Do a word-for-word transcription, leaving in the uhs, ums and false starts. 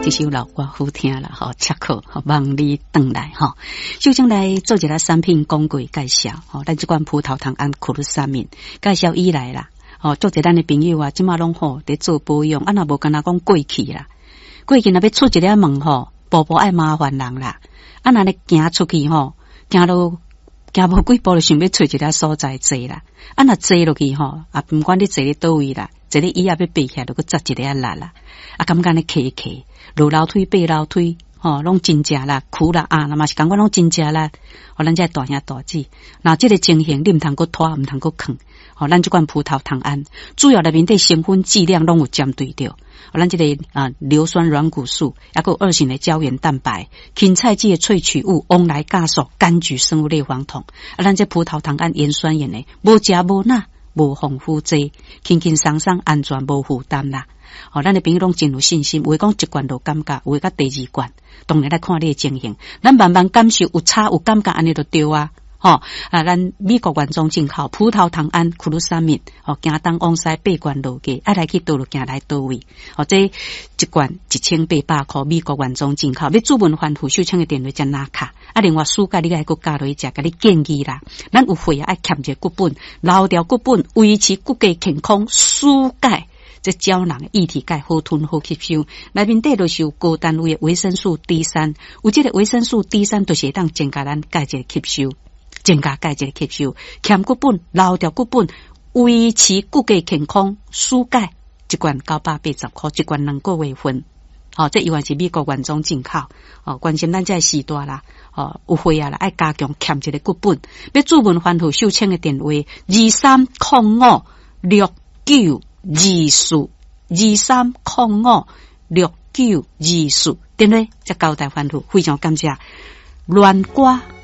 一首老歌好听啦，吼，切口，吼，望你转来，吼。首先来做一个产品广告介绍，吼，咱这款葡萄糖胺苦鲁沙敏介绍以来啦，吼，做者咱的朋友啊，即马拢好伫做保养，啊，若无干那讲过去啦，过去若要出一个门吼，步步爱麻烦人啦，啊，若咧行出去吼，行到行无几步就想要找一个所在坐啦，啊，若坐落去吼，啊，不管你坐咧倒位啦。这里以后要爬起来，就搁扎一个啊力啦，啊，感觉咧骑骑，落楼梯、爬楼梯，吼，拢真正啦，苦啦啊，那嘛是感觉拢真正啦，互咱这大兄大姊，那这个情形你毋通搁拖，毋通搁囥，吼，咱这款葡萄糖胺，主要内面的成分剂量拢有针对着，互咱这个啊硫酸软骨素，还有二型的胶原蛋白，芹菜剂的萃取物，翁来酵素，柑橘生物类黄酮，啊，咱这葡萄糖胺盐酸盐的，无食无钠。无丰富剂，轻轻松松安全无负担啦。哦，咱的朋友拢真有信心，有诶讲一罐就感觉，有诶甲第二罐，当然来看你的情形，咱慢慢感受有差有感觉安尼就对啊。吼、哦、啊，咱美国原装进口葡萄糖胺苦鲁沙敏，哦，行东往西八罐路价，爱来去倒落行来倒位，哦，这一罐一千八百块，美国原装进口，要主文反复手枪的电话才拿卡。啊，另外暑假你该搁加落去食，甲你建议啦，咱有血啊爱欠一个骨本，留条骨本，维持骨骼健康，疏钙。这胶囊液体钙好吞好吸收，内面底就是有高单位的维生素 D 三，有这个维生素 D 三就是会当增加咱钙质吸收。增加钙质吸收，欠骨本、留条骨本，维持骨骼健康，疏钙，一罐九百八十块，一罐两个月份。哦，这因为是美国原装进口，哦，关心咱这时代啦，哦，有血啊啦，爱加强欠一个骨本。要注文反复收签的电话：二三零五六九二四，二三零五六九二四。电话再交代反复，非常感谢。乱瓜。